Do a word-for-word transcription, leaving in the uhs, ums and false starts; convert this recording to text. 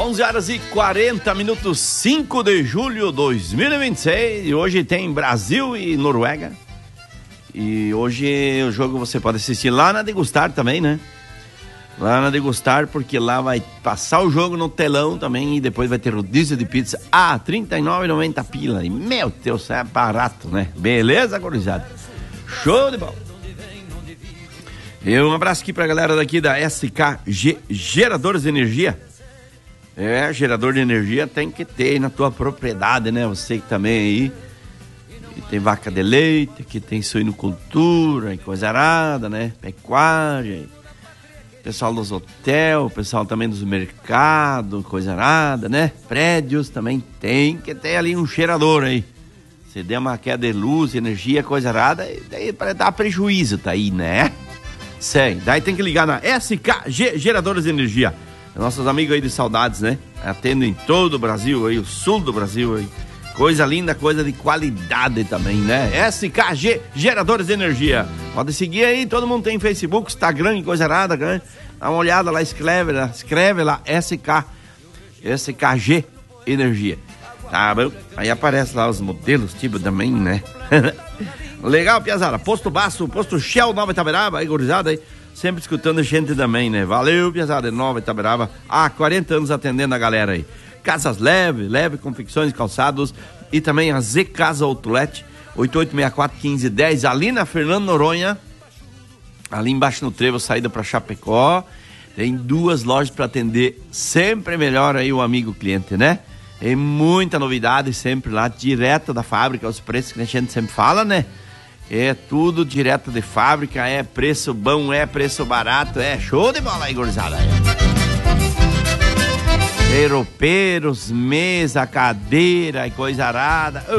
onze horas e quarenta minutos, cinco de julho de dois mil e vinte e seis. E hoje tem Brasil e Noruega. E hoje o jogo você pode assistir lá na Degustar também, né? Lá na Degustar, porque lá vai passar o jogo no telão também. E depois vai ter rodízio de pizza a trinta e nove reais e noventa centavos pila. E meu Deus, é barato, né? Beleza, gurizada? Show de bola. E um abraço aqui pra galera daqui da S K G Geradores de Energia. É, gerador de energia tem que ter aí na tua propriedade, né? Você que também aí que tem vaca de leite, que tem suinocultura e coisa arada, né? Pecuária, pessoal dos hotéis, pessoal também dos mercados, coisa arada, né? Prédios também tem que ter ali um gerador aí. Se der uma queda de luz, energia, coisa arada, daí para dar prejuízo, tá aí, né? Sei, daí tem que ligar na S K G Geradores de Energia. Nossos amigos aí de saudades, né? Atendem todo o Brasil aí, o sul do Brasil aí. Coisa linda, coisa de qualidade também, né? S K G Geradores de Energia. Pode seguir aí, todo mundo tem Facebook, Instagram e coisa arada, né? Dá uma olhada lá, escreve lá, escreve lá, S K, S K G Energia. Tá bom? Aí aparece lá os modelos, tipo também, né? Legal, piazada. Posto Baço, Posto Shell, Nova Itaberaba, aí, gurizada aí. Sempre escutando gente também, né? Valeu, piazada, Nova Itaberaba. Há quarenta anos atendendo a galera aí. Casas Leve, Leve Confecções, Calçados. E também a Z Casa Outlet, oito oito seis quatro, um cinco um zero, ali na Fernando Noronha. Ali embaixo no trevo, saída para Chapecó. Tem duas lojas para atender sempre melhor aí o amigo cliente, né? Tem muita novidade sempre lá, direto da fábrica, os preços que a gente sempre fala, né? É tudo direto de fábrica, é preço bom, é preço barato, é show de bola aí, gurizada. Europeiros, mesa, cadeira e coisa arada.